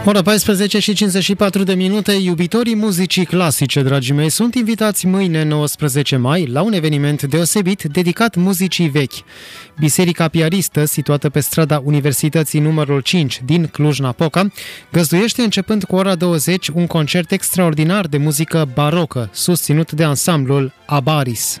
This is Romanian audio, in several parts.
Ora 14 și 54 de minute, iubitorii muzicii clasice, dragii mei, sunt invitați mâine, 19 mai, la un eveniment deosebit dedicat muzicii vechi. Biserica Piaristă, situată pe strada Universității numărul 5 din Cluj-Napoca, găzduiește începând cu ora 20 un concert extraordinar de muzică barocă, susținut de ansamblul Abaris.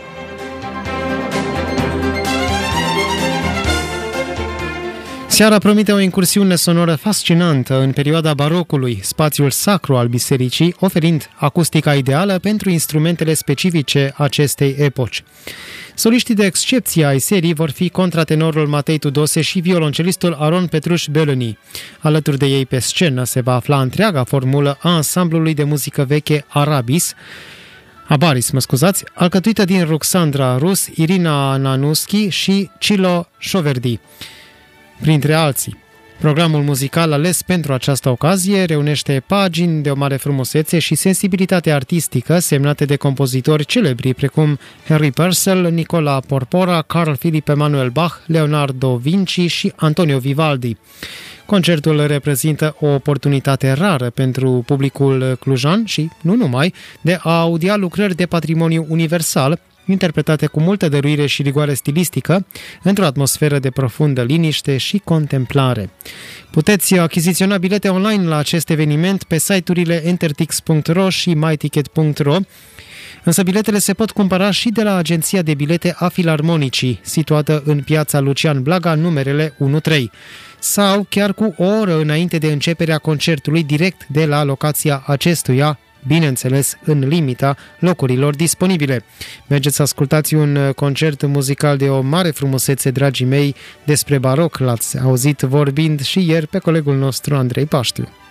Seara promite o incursiune sonoră fascinantă în perioada barocului, spațiul sacru al bisericii, oferind acustica ideală pentru instrumentele specifice acestei epoci. Soliștii de excepție ai serii vor fi contratenorul Matei Tudose și violoncelistul Aron Petruș Belăni. Alături de ei pe scenă se va afla întreaga formulă a ansamblului de muzică veche Abaris, alcătuită din Ruxandra Rus, Irina Nanuschi și Cilo Șoverdi, printre alții. Programul muzical ales pentru această ocazie reunește pagini de o mare frumusețe și sensibilitate artistică semnate de compozitori celebri precum Henry Purcell, Nicola Porpora, Carl Philipp Emanuel Bach, Leonardo Vinci și Antonio Vivaldi. Concertul reprezintă o oportunitate rară pentru publicul clujan și, nu numai, de a audia lucrări de patrimoniu universal, interpretate cu multă dăruire și rigoare stilistică, într-o atmosferă de profundă liniște și contemplare. Puteți achiziționa bilete online la acest eveniment pe site-urile entertix.ro și myticket.ro, însă biletele se pot cumpăra și de la agenția de bilete a Filarmonicii, situată în piața Lucian Blaga, numerele 1-3, sau chiar cu o oră înainte de începerea concertului, direct de la locația acestuia, bineînțeles în limita locurilor disponibile. Mergeți să ascultați un concert muzical de o mare frumusețe, dragii mei, despre baroc. L-ați auzit vorbind și ieri pe colegul nostru Andrei Paștiu.